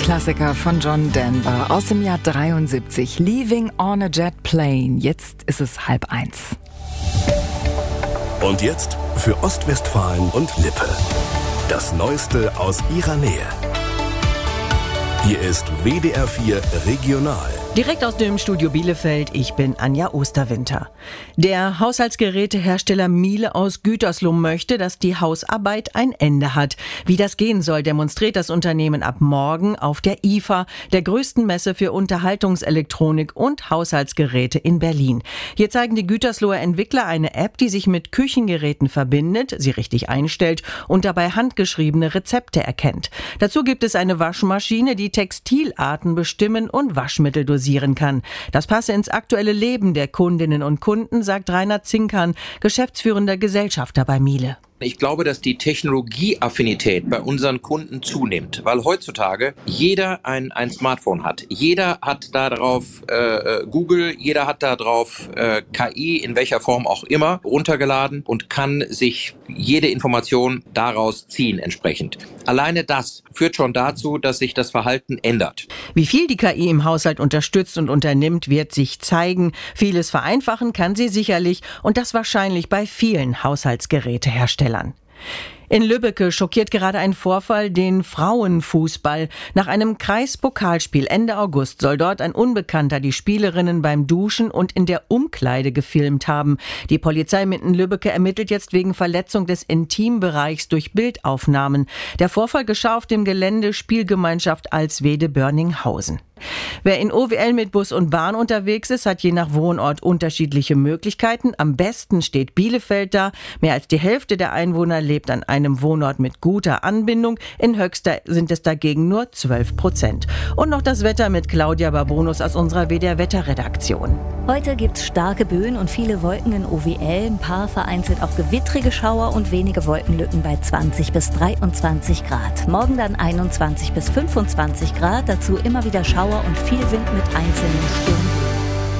Klassiker von John Denver aus dem Jahr 73. Leaving on a Jet Plane. Jetzt ist es 12:30. Und jetzt für Ostwestfalen und Lippe. Das Neueste aus ihrer Nähe. Hier ist WDR 4 Regional. Direkt aus dem Studio Bielefeld, ich bin Anja Osterwinter. Der Haushaltsgerätehersteller Miele aus Gütersloh möchte, dass die Hausarbeit ein Ende hat. Wie das gehen soll, demonstriert das Unternehmen ab morgen auf der IFA, der größten Messe für Unterhaltungselektronik und Haushaltsgeräte in Berlin. Hier zeigen die Gütersloher Entwickler eine App, die sich mit Küchengeräten verbindet, sie richtig einstellt und dabei handgeschriebene Rezepte erkennt. Dazu gibt es eine Waschmaschine, die Textilarten bestimmen und Waschmittel dosieren kann. Das passe ins aktuelle Leben der Kundinnen und Kunden, sagt Rainer Zinkern, geschäftsführender Gesellschafter bei Miele. Ich glaube, dass die Technologieaffinität bei unseren Kunden zunimmt, weil heutzutage jeder ein Smartphone hat. Jeder hat da drauf Google, jeder hat da drauf KI, in welcher Form auch immer, runtergeladen und kann sich jede Information daraus ziehen entsprechend. Alleine das führt schon dazu, dass sich das Verhalten ändert. Wie viel die KI im Haushalt unterstützt und unternimmt, wird sich zeigen. Vieles vereinfachen kann sie sicherlich und das wahrscheinlich bei vielen Haushaltsgeräteherstellern. In Lübbecke schockiert gerade ein Vorfall den Frauenfußball. Nach einem Kreispokalspiel Ende August soll dort ein Unbekannter die Spielerinnen beim Duschen und in der Umkleide gefilmt haben. Die Polizei Minden-Lübbecke ermittelt jetzt wegen Verletzung des Intimbereichs durch Bildaufnahmen. Der Vorfall geschah auf dem Gelände Spielgemeinschaft Alswede-Börninghausen. Wer in OWL mit Bus und Bahn unterwegs ist, hat je nach Wohnort unterschiedliche Möglichkeiten. Am besten steht Bielefeld da. Mehr als die Hälfte der Einwohner lebt an einem Wohnort mit guter Anbindung. In Höxter sind es dagegen nur 12%. Und noch das Wetter mit Claudia Barbonus aus unserer WDR-Wetterredaktion. Heute gibt's starke Böen und viele Wolken in OWL. Ein paar vereinzelt auch gewittrige Schauer und wenige Wolkenlücken bei 20 bis 23 Grad. Morgen dann 21 bis 25 Grad. Dazu immer wieder Schauer und viel Wind mit einzelnen Sturmböen.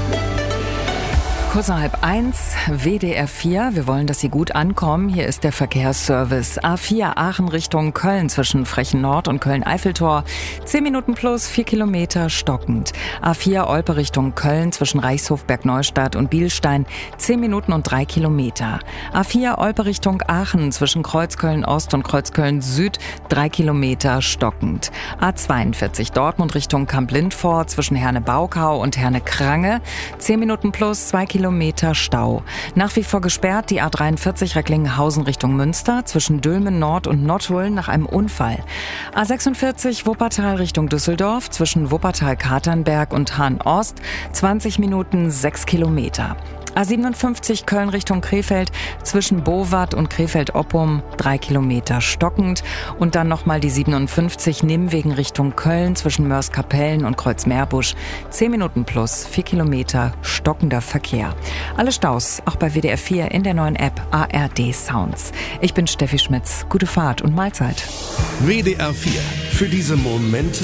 Kurz nach 12:30, WDR 4. Wir wollen, dass Sie gut ankommen. Hier ist der Verkehrsservice. A4 Aachen Richtung Köln zwischen Frechen Nord und Köln-Eiffeltor. 10 Minuten plus 4 Kilometer stockend. A4 Olpe Richtung Köln zwischen Reichshof, Bergneustadt und Bielstein. 10 Minuten und 3 Kilometer. A4 Olpe Richtung Aachen zwischen Kreuzköln Ost und Kreuzköln Süd. 3 Kilometer stockend. A42 Dortmund Richtung Kamp-Lindfort zwischen Herne-Baukau und Herne-Krange. 10 Minuten plus 2 Kilometer Stau. Nach wie vor gesperrt die A43 Recklinghausen Richtung Münster zwischen Dülmen Nord und Nottuln nach einem Unfall. A46 Wuppertal Richtung Düsseldorf zwischen Wuppertal-Katernberg und Hahn-Ost 20 Minuten 6 Kilometer. A57 Köln Richtung Krefeld zwischen Bowat und Krefeld-Oppum 3 Kilometer stockend und dann nochmal die 57 Nimwegen Richtung Köln zwischen Mörs-Kapellen und Kreuz-Meerbusch 10 Minuten plus 4 Kilometer stockender Verkehr. Alle Staus auch bei WDR 4 in der neuen App ARD Sounds. Ich bin Steffi Schmitz. Gute Fahrt und Mahlzeit. WDR 4. Für diese Momente,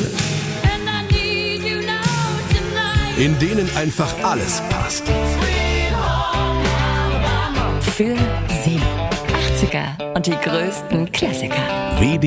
in denen einfach alles passt. Für Sie 80er und die größten Klassiker.